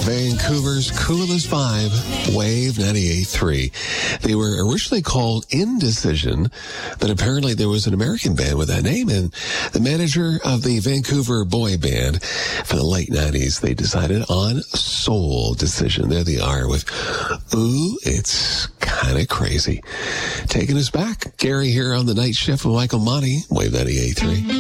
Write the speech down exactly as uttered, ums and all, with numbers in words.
Vancouver's coolest vibe, Wave ninety-eight point three. They were originally called Indecision, but apparently there was an American band with that name, and the manager of the Vancouver boy band for the late nineties, they decided on Soul Decision. There they are with Ooh, It's Kind of Crazy. Taking us back, Gary here on the night shift with Michael Monty, Wave ninety-eight point three.